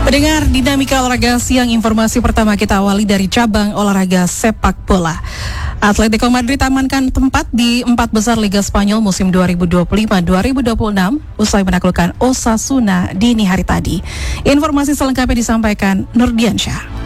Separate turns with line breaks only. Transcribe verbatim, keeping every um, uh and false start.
Pendengar Dinamika Olahraga Siang, informasi pertama kita awali dari cabang olahraga sepak bola. Atletico Madrid amankan tempat di empat besar Liga Spanyol musim dua ribu dua puluh lima dua ribu dua puluh enam usai menaklukkan Osasuna dini hari tadi. Informasi selengkapnya disampaikan Nurdiansyah.